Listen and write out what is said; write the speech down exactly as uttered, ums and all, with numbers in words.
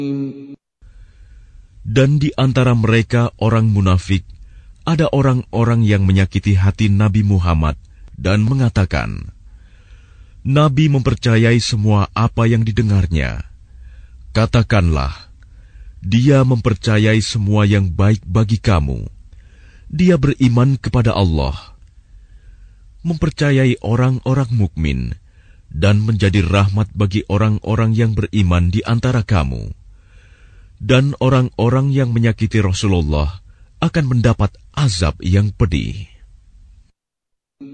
Dan di antara mereka orang munafik, ada orang-orang yang menyakiti hati Nabi Muhammad dan mengatakan, Nabi mempercayai semua apa yang didengarnya. Katakanlah, dia mempercayai semua yang baik bagi kamu. Dia beriman kepada Allah, mempercayai orang-orang mukmin, dan menjadi rahmat bagi orang-orang yang beriman di antara kamu. Dan orang-orang yang menyakiti Rasulullah akan mendapat azab yang pedih.